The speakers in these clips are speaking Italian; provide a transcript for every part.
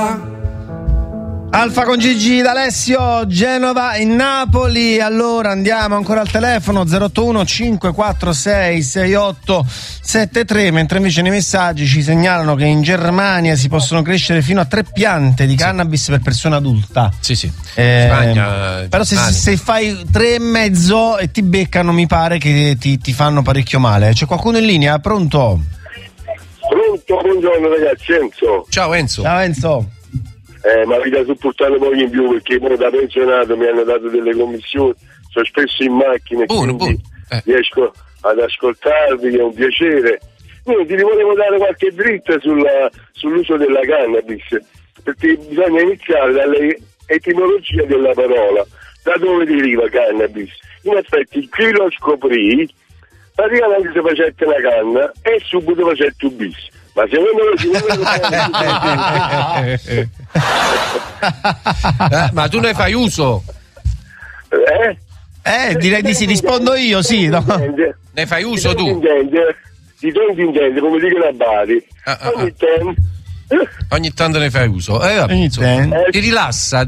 Alfa con Gigi d'Alessio, Genova e Napoli. Allora andiamo ancora al telefono 081 546 6873, mentre invece nei messaggi ci segnalano che in Germania si possono crescere fino a 3 piante di cannabis per persona adulta. Sì. Spagna, però se fai 3,5 e ti beccano, mi pare che ti fanno parecchio male. C'è qualcuno in linea? Pronto? Pronto, buongiorno ragazzi, Enzo. Ciao Enzo. Ma vi da supportare poi in più, perché poi da pensionato mi hanno dato delle commissioni, sono spesso in macchina e quindi riesco ad ascoltarvi, è un piacere. Quindi ti volevo dare qualche dritta sull'uso della cannabis, perché bisogna iniziare dall'etimologia della parola. Da dove deriva cannabis? In effetti chi lo scoprì praticamente se facette una canna e subito facette un bis. Ma secondo me ma tu ne fai uso? Direi di sì, rispondo io, sì. No? Ne fai uso tu? Di tanto in tanto, come dicono a Bari. Ogni tanto ne fai uso. Ti rilassa.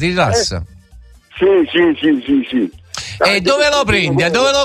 Sì. E dove lo prendi?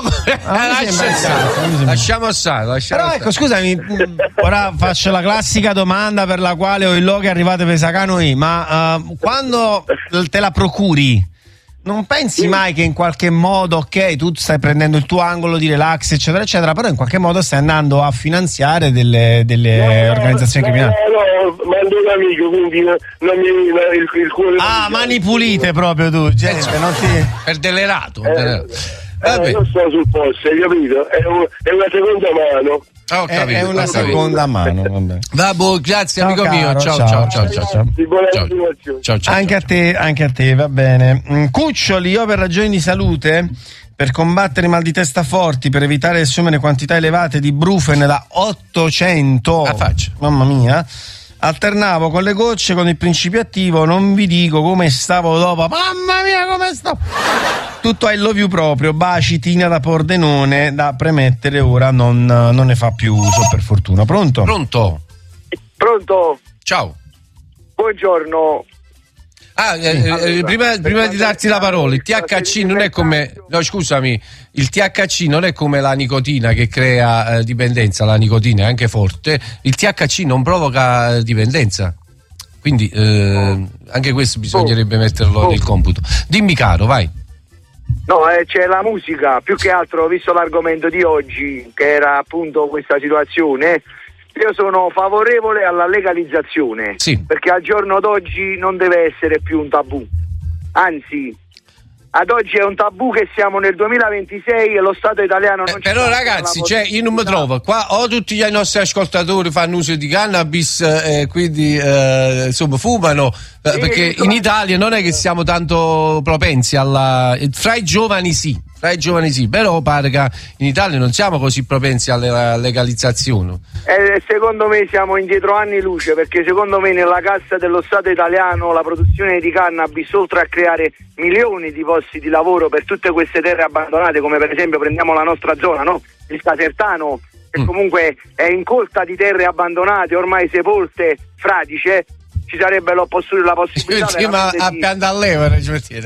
Lasciamo stare. Però ecco, scusami, ora faccio la classica domanda per la quale ho il logo arrivate per Sacano ma quando te la procuri non pensi mai che in qualche modo, ok, tu stai prendendo il tuo angolo di relax eccetera, però in qualche modo stai andando a finanziare delle organizzazioni criminali? No, mando un amico, quindi non mi il cuore. Mani pulite proprio tu, gente, non ti... Per delerato. Io sto sul posto, hai capito? È una seconda mano. È una seconda mano, vabbè. Vabbè, grazie amico mio. Ciao. Anche a te, va bene. Cuccioli, io per ragioni di salute, per combattere i mal di testa forti, per evitare di assumere quantità elevate di Brufen da 800, mamma mia, alternavo con le gocce con il principio attivo. Non vi dico come stavo dopo, mamma mia come sto. Tutto I love you proprio. Baci Tina da Pordenone. Da premettere ora non ne fa più uso, per fortuna. Pronto? Ciao. Buongiorno. Prima di darti la parola, il THC non è come... No, scusami, il THC non è come la nicotina che crea dipendenza. La nicotina è anche forte. Il THC non provoca dipendenza. Quindi anche questo bisognerebbe metterlo nel computo. Dimmi caro, vai. No, c'è la musica, più che altro, visto l'argomento di oggi, che era appunto questa situazione, io sono favorevole alla legalizzazione, perché al giorno d'oggi non deve essere più un tabù, anzi, ad oggi è un tabù che siamo nel 2026 e lo Stato italiano non però ragazzi, io non mi trovo qua, o tutti i nostri ascoltatori fanno uso di cannabis quindi insomma fumano, perché in Italia non è che siamo tanto propensi fra i giovani sì, però pare che in Italia non siamo così propensi alla legalizzazione. Secondo me siamo indietro anni luce, perché secondo me nella cassa dello Stato italiano la produzione di cannabis, oltre a creare milioni di posti di lavoro per tutte queste terre abbandonate, come per esempio prendiamo la nostra zona, no? Il Casertano, che comunque è incolta di terre abbandonate, ormai sepolte, fradice, ci sarebbe la possibilità ma a pianta all'evere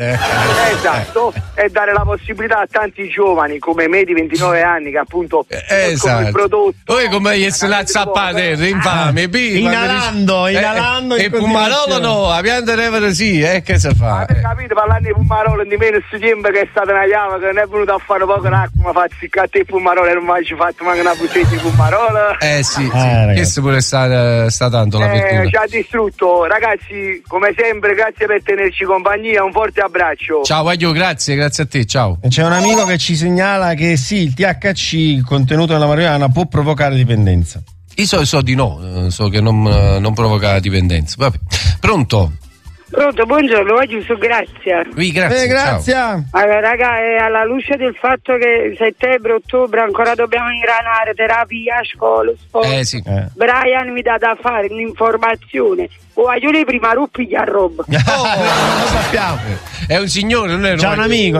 esatto, e dare la possibilità a tanti giovani come me di 29 anni che appunto esatto. il prodotto poi come gli la zappata infame inalando e Pumarolo no, a pianta all'evere sì, che si fa? Avete capito, parlando di Pumarolo di meno questo tempo che è stata una chiama che non è venuto a fare poco l'acqua, ma fatti a te Pumarolo e non mai ci fatto manco una bottiglia di Pumarolo sì, questo pure sta tanto la fortuna, ci ha distrutto. Ragazzi, come sempre, grazie per tenerci compagnia, un forte abbraccio. Ciao Aglio, grazie a te, ciao. C'è un amico che ci segnala che sì, il THC contenuto nella marijuana può provocare dipendenza. Io so di no, so che non provoca dipendenza. Vabbè. Pronto, buongiorno, grazie. Grazie. Allora, raga, è alla luce del fatto che settembre, ottobre ancora dobbiamo ingranare terapia, scuola, sport. Sì. Brian mi dà da fare un'informazione. Voglio le prima ruppi a roba. Lo sappiamo. È un signore, non è c'è un amico.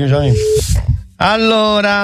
Allora,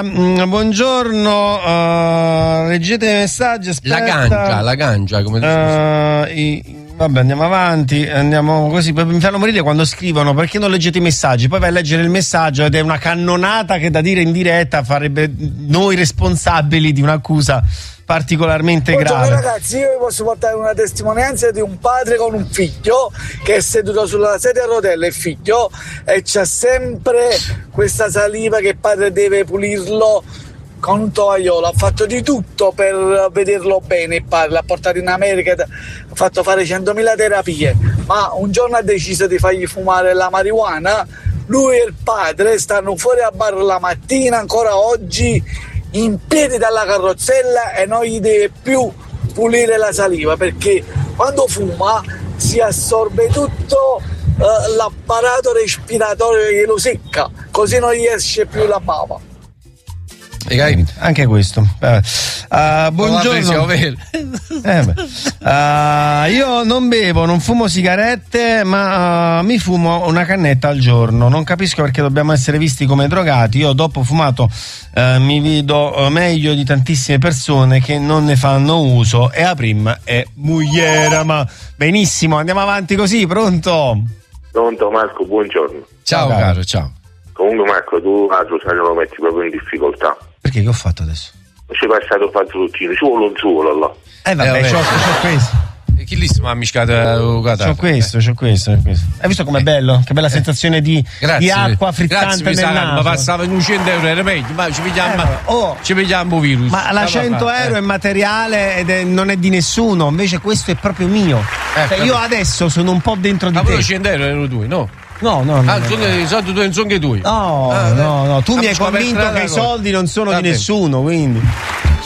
buongiorno, leggete i messaggi, aspetta. La gancia, come dici? Vabbè, andiamo avanti, andiamo così. Mi fanno morire quando scrivono perché non leggete i messaggi, poi vai a leggere il messaggio ed è una cannonata che da dire in diretta farebbe noi responsabili di un'accusa particolarmente grave. Ragazzi, io vi posso portare una testimonianza di un padre con un figlio che è seduto sulla sedia a rotelle, il figlio, e c'ha sempre questa saliva che il padre deve pulirlo con un tovagliolo. Ha fatto di tutto per vederlo bene il padre, l'ha portato in America, ha fatto fare 100.000 terapie, ma un giorno ha deciso di fargli fumare la marijuana. Lui e il padre stanno fuori a bar la mattina, ancora oggi in piedi dalla carrozzella, e non gli deve più pulire la saliva perché quando fuma si assorbe tutto l'apparato respiratorio, glielo secca, così non gli esce più la bava. Anche questo. Buongiorno. Io non bevo, non fumo sigarette, ma mi fumo una cannetta al giorno. Non capisco perché dobbiamo essere visti come drogati. Io dopo fumato mi vedo meglio di tantissime persone che non ne fanno uso, e la prima è mugliera. Ma benissimo, andiamo avanti così. Pronto Marco, buongiorno. Ciao caro, ciao. Comunque Marco, tu a Rosario lo metti proprio in difficoltà. Perché che ho fatto adesso? Non c'è passato a fare truccino, ci vuole un solo là. Vabbè, c'ho questo. Chi lì si mi ha miscato? C'ho questo. Hai visto com'è bello? Che bella sensazione di acqua frizzante nel naso. Ma passava in un 100 euro, era meglio, ma ci pigliamo virus. Ma la 100 euro è materiale ed non è di nessuno, invece questo è proprio mio. Io adesso sono un po' dentro di te. Ma 100 euro erano tuoi, no? No. I soldi tuoi non sono che tuoi. No. Tu mi hai convinto che i soldi non sono di nessuno, quindi.